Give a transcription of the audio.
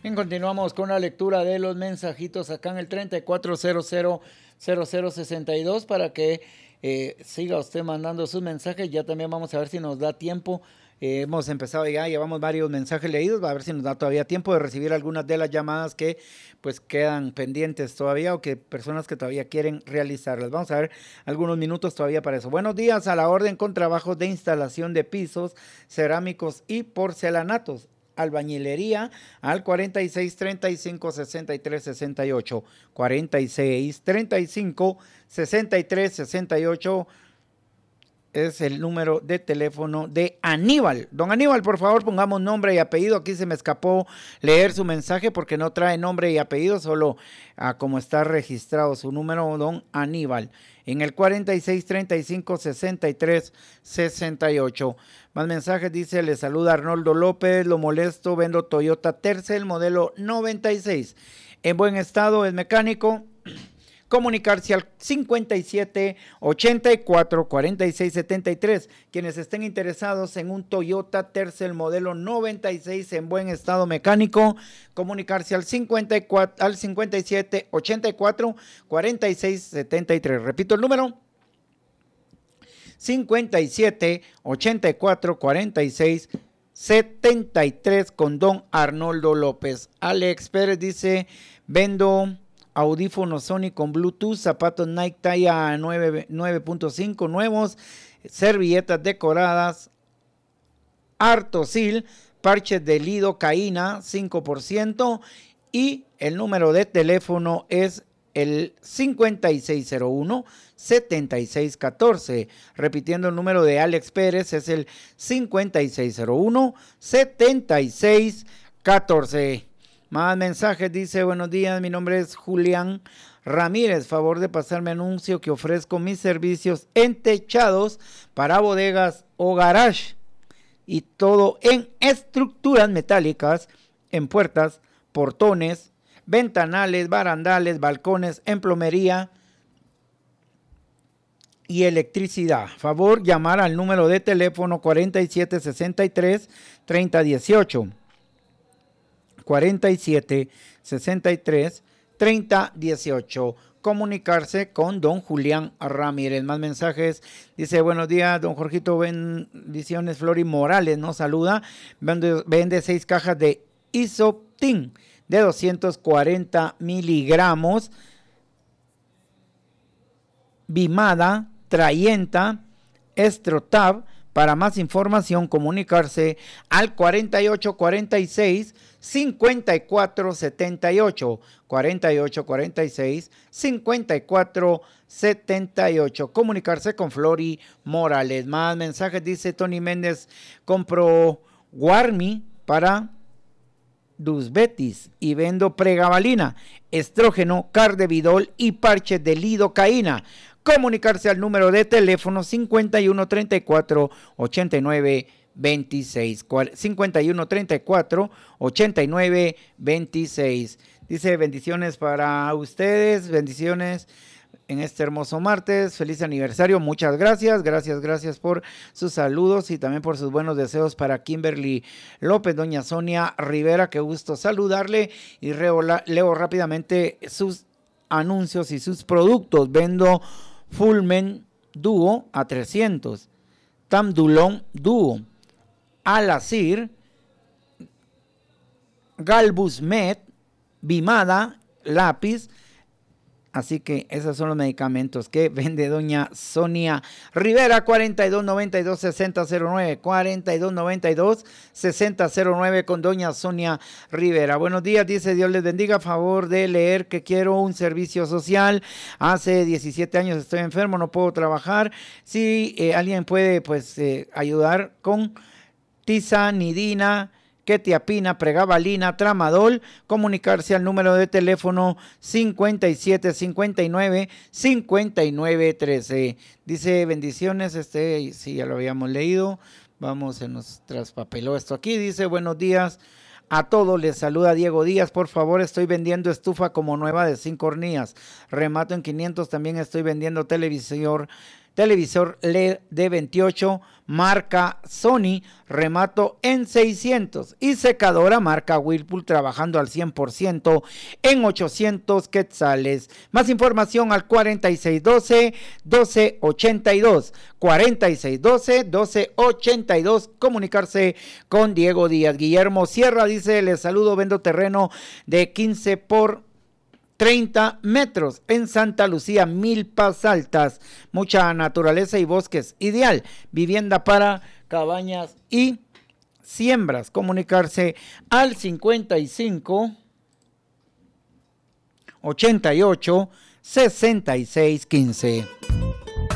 Bien, continuamos con la lectura de los mensajitos acá en el 34000062 para que siga usted mandando sus mensajes. Ya también vamos a ver si nos da tiempo. Hemos empezado ya, llevamos varios mensajes leídos, va a ver si nos da todavía tiempo de recibir algunas de las llamadas que pues quedan pendientes todavía o que personas que todavía quieren realizarlas. Vamos a ver algunos minutos todavía para eso. Buenos días, a la orden con trabajos de instalación de pisos, cerámicos y porcelanatos. Albañilería al 46 35 63 68, 46 35 63 68 es el número de teléfono de Aníbal. Don Aníbal, por favor, pongamos nombre y apellido. Aquí se me escapó leer su mensaje porque no trae nombre y apellido, solo como está registrado su número, don Aníbal. En el 46 35 63 68. Más mensajes, dice, le saluda Arnoldo López, lo molesto, vendo Toyota Tercel, modelo 96. En buen estado, es mecánico. Comunicarse al 57 84 46 73. Quienes estén interesados en un Toyota Tercel modelo 96 en buen estado mecánico, comunicarse al 57 84 46 73. Repito el número: 57 84 46 73 con don Arnoldo López. Alex Pérez dice, vendo audífonos Sony con Bluetooth, zapatos Nike talla 9.5 nuevos, servilletas decoradas, Artosil, parches de lidocaína 5% y el número de teléfono es el 5601-7614. Repitiendo el número de Alex Pérez, es el 5601-7614. Más mensajes, dice, buenos días, mi nombre es Julián Ramírez, favor de pasarme anuncio que ofrezco mis servicios en techados para bodegas o garage y todo en estructuras metálicas, en puertas, portones, ventanales, barandales, balcones, en plomería y electricidad. Favor llamar al número de teléfono 4763-3018. 47 63 30 18. Comunicarse con don Julián Ramírez. Más mensajes. Dice, buenos días, don Jorgito, bendiciones. Flori Morales nos saluda. Vende 6 cajas de Isoptin de 240 miligramos. Bimada, Trayenta, Estrotab. Para más información, comunicarse al 4846 5478, 4846 5478. Comunicarse con Flori Morales. Más mensajes, dice Tony Méndez, compro Warmi para Dusbetis y vendo pregabalina, estrógeno, cardevidol y parches de lidocaína. Comunicarse al número de teléfono 51 34 89 26, 51 34 89 26. Dice, bendiciones para ustedes, bendiciones en este hermoso martes, feliz aniversario, muchas gracias por sus saludos y también por sus buenos deseos para Kimberly López, doña Sonia Rivera, qué gusto saludarle y leo rápidamente sus anuncios y sus productos. Vendo Fulmen Duo a 300, Tamdulón Duo, Alacir, Galbus Med, Bimada, lápiz. Así que esos son los medicamentos que vende doña Sonia Rivera. 4292-6009, 4292-6009 con doña Sonia Rivera. Buenos días, dice, Dios les bendiga, a favor de leer que quiero un servicio social. Hace 17 años estoy enfermo, no puedo trabajar. Si alguien puede pues ayudar con tizanidina, quetiapina, pregabalina, tramadol, comunicarse al número de teléfono 5759 5913. Dice, bendiciones, sí, ya lo habíamos leído. Vamos, se nos traspapeló esto aquí. Dice, buenos días a todos, les saluda Diego Díaz. Por favor, estoy vendiendo estufa como nueva de 5 hornillas. Remato en 500, también estoy vendiendo televisor televisor LED de 28 marca Sony, remato en 600 y secadora marca Whirlpool trabajando al 100% en 800 quetzales. Más información al 4612-1282, 4612-1282, comunicarse con Diego Díaz. Guillermo Sierra dice, les saludo, vendo terreno de 15 por 30 metros en Santa Lucía, Milpas Altas, mucha naturaleza y bosques, ideal, vivienda para cabañas y siembras. Comunicarse al 55 88 66 15.